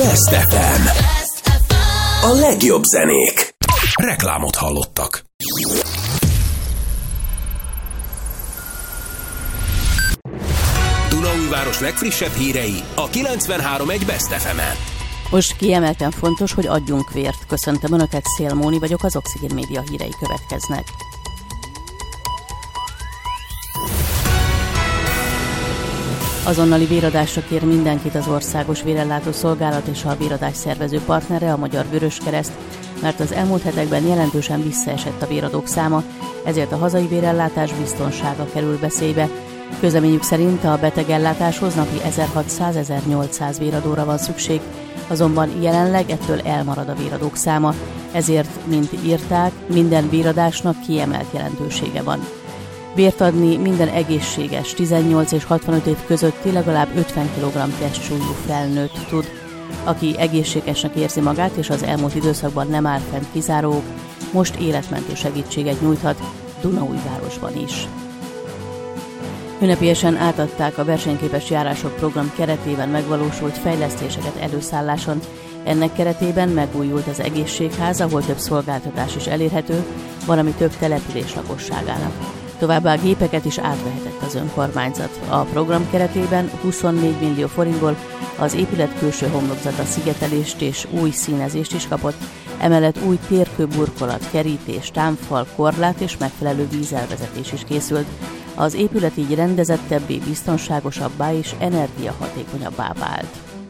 Best FM. A legjobb zenék. Reklámot hallottak. Dunaújváros legfrissebb hírei a 93.1 Best FM-en. Most kiemelten fontos, hogy adjunk vért. Köszöntöm Önöket, Szél Móni vagyok, az Oxigén Média hírei következnek. Azonnali véradásra kér mindenkit az Országos Vérellátó Szolgálat és a véradás szervező partnere, a Magyar Vöröskereszt, mert az elmúlt hetekben jelentősen visszaesett a véradók száma, ezért a hazai vérellátás biztonsága kerül veszélybe. Közleményük szerint a betegellátáshoz napi 1600-1800 véradóra van szükség, azonban jelenleg ettől elmarad a véradók száma, ezért, mint írták, minden véradásnak kiemelt jelentősége van. Vért adni minden egészséges, 18 és 65 év közötti legalább 50 kg testsúlyú felnőtt tud. Aki egészségesnek érzi magát és az elmúlt időszakban nem áll fent kizárók, most életmentő segítséget nyújthat Dunaújvárosban is. Ünnepélyesen átadták a versenyképes járások program keretében megvalósult fejlesztéseket előszálláson. Ennek keretében megújult az egészségház, ahol több szolgáltatás is elérhető, valami több település lakosságának. Továbbá gépeket is átvehetett az önkormányzat. A program keretében 24 millió forintból az épület külső homlokzata szigetelést és új színezést is kapott, emellett új térkőburkolat, kerítés, támfal, korlát és megfelelő vízelvezetés is készült. Az épület így rendezettebbé, biztonságosabbá és energiahatékonyabbá vált.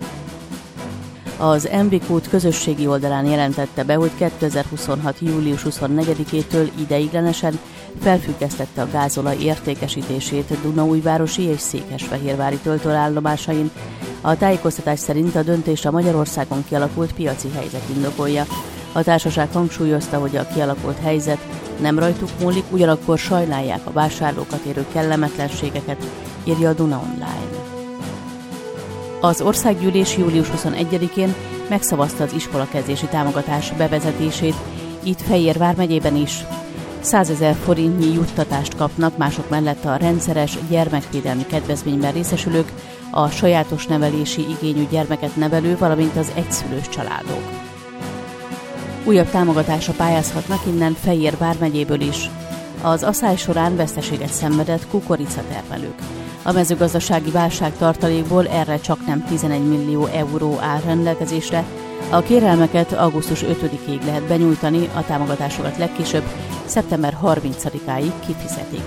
Az MV Kút közösségi oldalán jelentette be, hogy 2026. július 24-től ideiglenesen felfüggesztette a gázolaj értékesítését Dunaújvárosi és Székesfehérvári töltőállomásain. A tájékoztatás szerint a döntést a Magyarországon kialakult piaci helyzet indokolja. A társaság hangsúlyozta, hogy a kialakult helyzet nem rajtuk múlik, ugyanakkor sajnálják a vásárlókat érő kellemetlenségeket, írja a Duna Online. Az országgyűlés július 21-én megszavazta az iskolakezdési támogatás bevezetését, itt Fejér vármegyében is 100 000 forintnyi juttatást kapnak, mások mellett a rendszeres gyermekvédelmi kedvezményben részesülők, a sajátos nevelési igényű gyermeket nevelő, valamint az egyszülős családok. Újabb támogatásra pályázhatnak innen Fejér vármegyéből is. Az asszály során veszteséget szenvedett kukoricatermelők. A mezőgazdasági válságtartalékból erre csaknem 11 millió euró áll rendelkezésre. A kérelmeket augusztus 5-ig lehet benyújtani, a támogatásokat legkésőbb szeptember 30-áig kifizetik.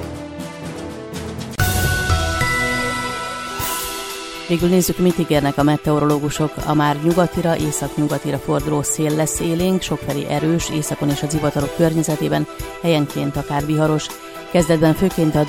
Végül nézzük, mit ígérnek a meteorológusok. A már nyugatira, északnyugatira forduló szél lesz élénk, sokfelé erős, északon és a zivatarok környezetében helyenként akár viharos. Kezdetben főként a